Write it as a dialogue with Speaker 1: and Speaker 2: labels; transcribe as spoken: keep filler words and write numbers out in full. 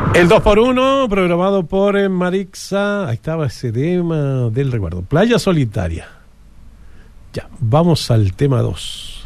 Speaker 1: El dos por uno, programado por eh, Marixa. Ahí estaba ese tema del recuerdo. Playa Solitaria. Ya, vamos al tema dos.